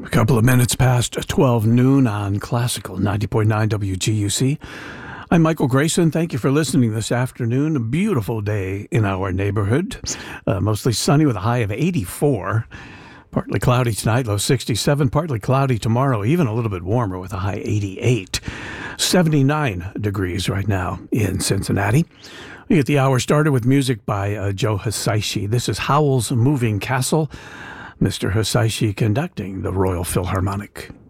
A couple of minutes past 12 noon on Classical 90.9 WGUC. I'm Michael Grayson. Thank you for listening this afternoon. A beautiful day in our neighborhood. Mostly sunny with a high of 84. Partly cloudy tonight, low 67. Partly cloudy tomorrow, even a little bit warmer with a high 88. 79 degrees right now in Cincinnati. We get the hour started with music by Joe Hisaishi. This is Howl's Moving Castle. Mr. Hisaishi conducting the Royal Philharmonic.